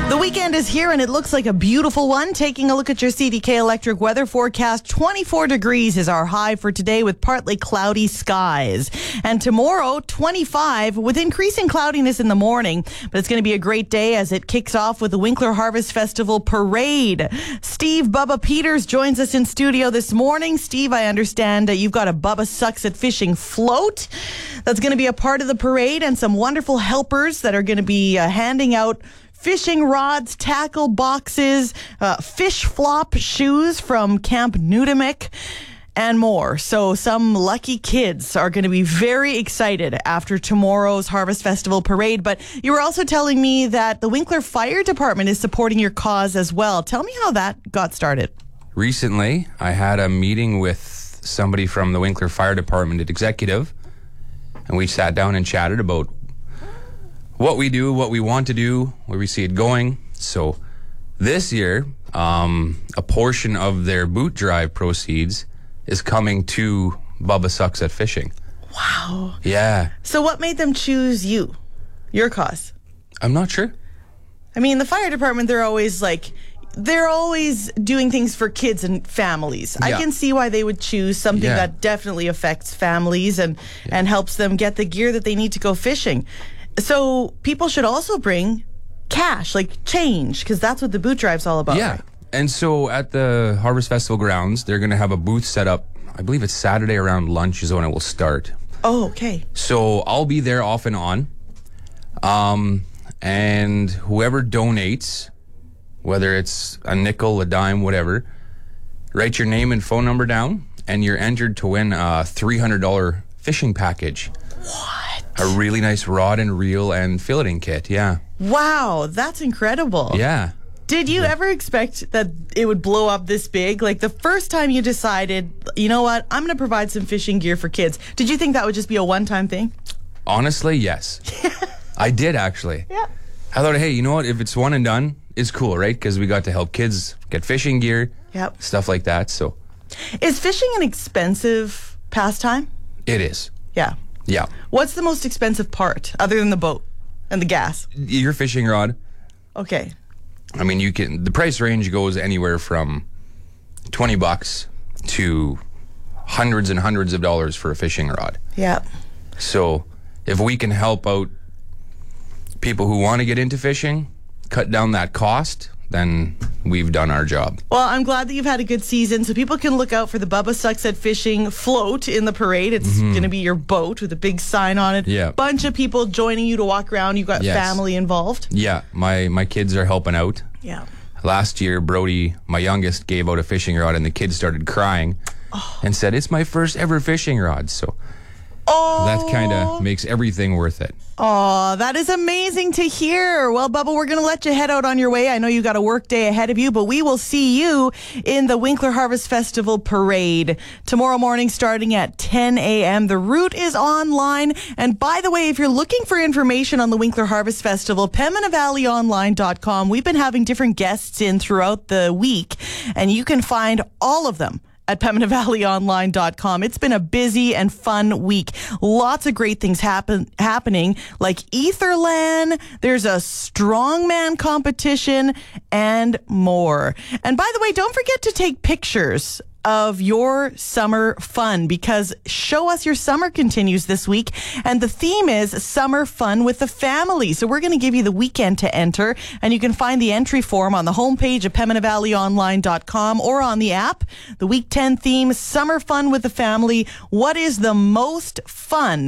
The weekend is here and it looks like a beautiful one. Taking a look at your CDK Electric weather forecast, 24 degrees is our high for today with partly cloudy skies. And tomorrow, 25 with increasing cloudiness in the morning. But it's going to be a great day as it kicks off with the Winkler Harvest Festival Parade. Steve Bubba Peters joins us in studio this morning. Steve, I understand you've got a Bubba Sucks at Fishing float that's going to be a part of the parade and some wonderful helpers that are going to be handing out fishing rods, tackle boxes, fish flop shoes from Camp Nudimic, and more. So some lucky kids are going to be very excited after tomorrow's Harvest Festival Parade. But you were also telling me that the Winkler Fire Department is supporting your cause as well. Tell me how that got started. Recently, I had a meeting with somebody from the Winkler Fire Department at Executive, and we sat down and chatted about what we do, what we want to do, where we see it going. So this year, a portion of their boot drive proceeds is coming to Bubba Sucks at Fishing. Wow. Yeah. So what made them choose you, your cause? I'm not sure. I mean, the fire department, they're always doing things for kids and families. Yeah. I can see why they would choose something that definitely affects families and helps them get the gear that they need to go fishing. So people should also bring cash, like change, because that's what the boot drive's all about. Yeah. Right? And so at the Harvest Festival grounds, they're going to have a booth set up. I believe it's Saturday around lunch is when it will start. Oh, okay. So I'll be there off and on. And whoever donates, whether it's a nickel, a dime, whatever, write your name and phone number down, and you're entered to win a $300 fishing package. What? A really nice rod and reel and filleting kit, yeah. Wow, that's incredible. Yeah. Did you ever expect that it would blow up this big? Like the first time you decided, you know what, I'm going to provide some fishing gear for kids. Did you think that would just be a one-time thing? Honestly, yes. I did, actually. Yeah. I thought, hey, you know what, if it's one and done, it's cool, right? Because we got to help kids get fishing gear, stuff like that. So, is fishing an expensive pastime? It is. Yeah. Yeah. What's the most expensive part other than the boat and the gas? Your fishing rod. Okay. I mean, the price range goes anywhere from $20 to hundreds and hundreds of dollars for a fishing rod. Yeah. So if we can help out people who want to get into fishing, cut down that cost, then we've done our job. Well, I'm glad that you've had a good season, so people can look out for the Bubba Sucks at Fishing float in the parade. It's going to be your boat with a big sign on it. Yeah. Bunch of people joining you to walk around. You've got family involved. Yeah, my kids are helping out. Yeah. Last year, Brody, my youngest, gave out a fishing rod, and the kids started crying and said, "It's my first ever fishing rod." So that kind of makes everything worth it. Oh, that is amazing to hear. Well, Bubba, we're going to let you head out on your way. I know you got a work day ahead of you, but we will see you in the Winkler Harvest Festival Parade tomorrow morning starting at 10 a.m. The route is online. And by the way, if you're looking for information on the Winkler Harvest Festival, PembinaValleyOnline.com. We've been having different guests in throughout the week, and you can find all of them at PembinaValleyOnline.com. It's been a busy and fun week. Lots of great things happening, like Etherland. There's a strongman competition and more. And by the way, don't forget to take pictures of your summer fun, because Show Us Your Summer continues this week, and the theme is Summer Fun with the Family. So we're going to give you the weekend to enter, and you can find the entry form on the homepage of PembinaValleyOnline.com or on the app. The Week 10 theme, Summer Fun with the Family. What is the most fun